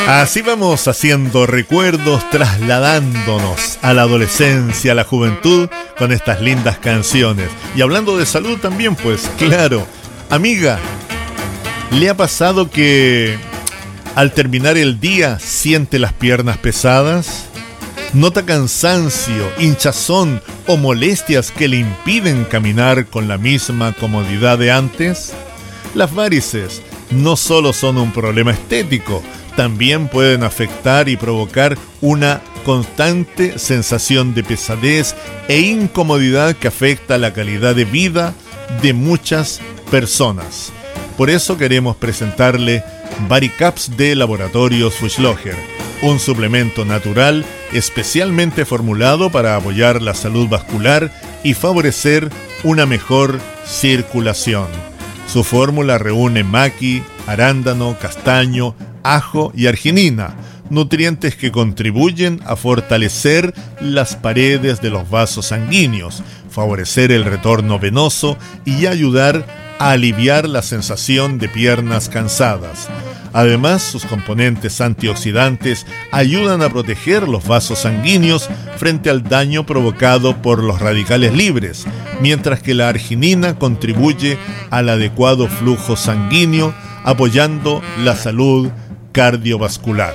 Así vamos haciendo recuerdos, trasladándonos a la adolescencia, a la juventud, con estas lindas canciones. Y hablando de salud también, pues claro, amiga, ¿le ha pasado que al terminar el día siente las piernas pesadas? ¿Nota cansancio, hinchazón o molestias que le impiden caminar con la misma comodidad de antes? Las varices no solo son un problema estético, también pueden afectar y provocar una constante sensación de pesadez e incomodidad que afecta la calidad de vida de muchas personas. Por eso queremos presentarle Varicaps de Laboratorios Fuchslocher, un suplemento natural especialmente formulado para apoyar la salud vascular y favorecer una mejor circulación. Su fórmula reúne maqui, arándano, castaño, ajo y arginina, nutrientes que contribuyen a fortalecer las paredes de los vasos sanguíneos, favorecer el retorno venoso y ayudar a aliviar la sensación de piernas cansadas. Además, sus componentes antioxidantes ayudan a proteger los vasos sanguíneos frente al daño provocado por los radicales libres, mientras que la arginina contribuye al adecuado flujo sanguíneo, apoyando la salud cardiovascular.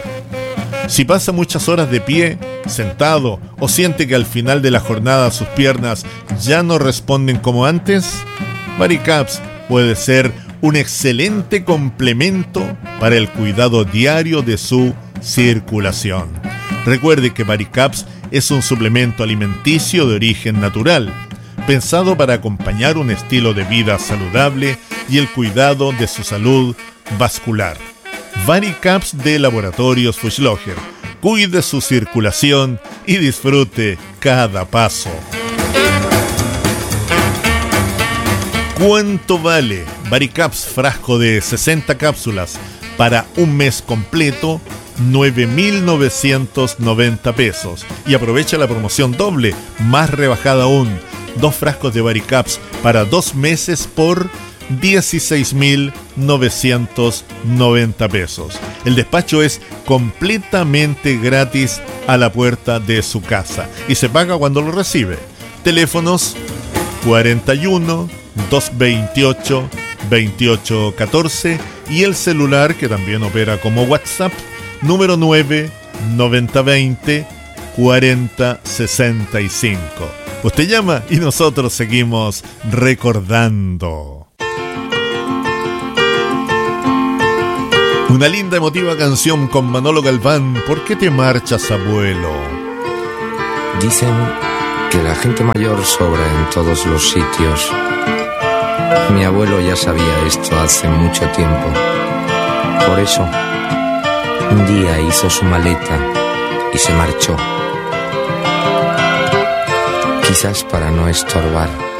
Si pasa muchas horas de pie, sentado, o siente que al final de la jornada sus piernas ya no responden como antes, Varicaps puede ser un excelente complemento para el cuidado diario de su circulación. Recuerde que Varicaps es un suplemento alimenticio de origen natural, pensado para acompañar un estilo de vida saludable y el cuidado de su salud vascular. Varicaps de Laboratorios Fuchslocher. Cuide su circulación y disfrute cada paso. ¿Cuánto vale? Varicaps, frasco de 60 cápsulas para un mes completo, 9.990 pesos. Y aprovecha la promoción doble, más rebajada aún. 2 frascos de Varicaps para 2 meses por 16.990 pesos. El despacho es completamente gratis a la puerta de su casa y se paga cuando lo recibe. Teléfonos 41 228 2814 y el celular, que también opera como WhatsApp, número 9 9020 4065. Usted llama y nosotros seguimos recordando. Una linda emotiva canción con Manolo Galván, ¿Por qué te marchas, abuelo? Dicen que la gente mayor sobra en todos los sitios. Mi abuelo ya sabía esto hace mucho tiempo. Por eso, un día hizo su maleta y se marchó. Quizás para no estorbar.